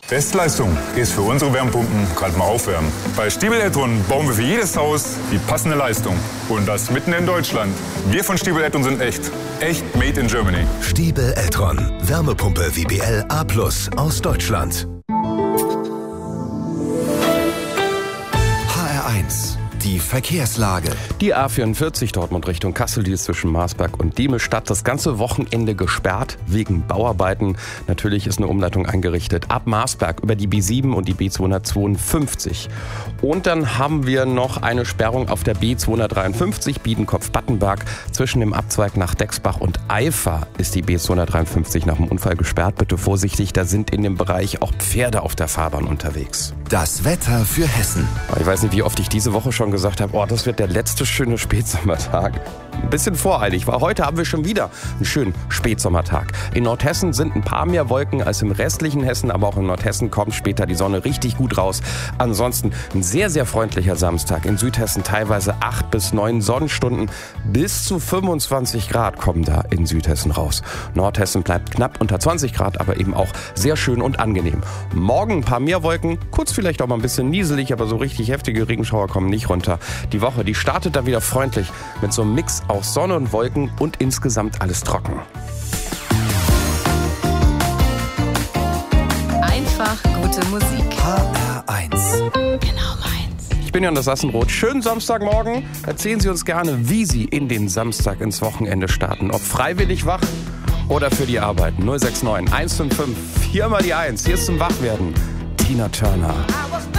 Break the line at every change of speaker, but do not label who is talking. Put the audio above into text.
Bestleistung ist für unsere Wärmepumpen gerade mal aufwärmen. Bei Stiebel Eltron bauen wir für jedes Haus die passende Leistung. Und das mitten in Deutschland. Wir von Stiebel Eltron sind echt. Echt made in Germany.
Stiebel Eltron. Wärmepumpe WBL A+ aus Deutschland. HR1. Die Verkehrslage.
Die A44 Dortmund Richtung Kassel, die ist zwischen Marsberg und Diemelstadt das ganze Wochenende gesperrt wegen Bauarbeiten. Natürlich ist eine Umleitung eingerichtet ab Marsberg über die B7 und die B252. Und dann haben wir noch eine Sperrung auf der B253 Biedenkopf-Battenberg. Zwischen dem Abzweig nach Dexbach und Eifer ist die B253 nach dem Unfall gesperrt. Bitte vorsichtig, da sind in dem Bereich auch Pferde auf der Fahrbahn unterwegs.
Das Wetter für Hessen.
Ich weiß nicht, wie oft ich diese Woche schon gesagt habe, das wird der letzte schöne Spätsommertag. Ein bisschen voreilig, weil heute haben wir schon wieder einen schönen Spätsommertag. In Nordhessen sind ein paar mehr Wolken als im restlichen Hessen, aber auch in Nordhessen kommt später die Sonne richtig gut raus. Ansonsten ein sehr, sehr freundlicher Samstag. In Südhessen teilweise 8 bis 9 Sonnenstunden. Bis zu 25 Grad kommen da in Südhessen raus. Nordhessen bleibt knapp unter 20 Grad, aber eben auch sehr schön und angenehm. Morgen ein paar mehr Wolken, kurz vielleicht auch mal ein bisschen nieselig, aber so richtig heftige Regenschauer kommen nicht runter. Die Woche, die startet dann wieder freundlich mit so einem Mix aus Sonne und Wolken und insgesamt alles trocken.
Einfach gute Musik.
HR1.
Genau meins.
Ich bin Jonas Sassenroth. Schönen Samstagmorgen. Erzählen Sie uns gerne, wie Sie in den Samstag ins Wochenende starten. Ob freiwillig wach oder für die Arbeit. 069 155 4 mal die 1. Hier ist zum Wachwerden Tina Turner.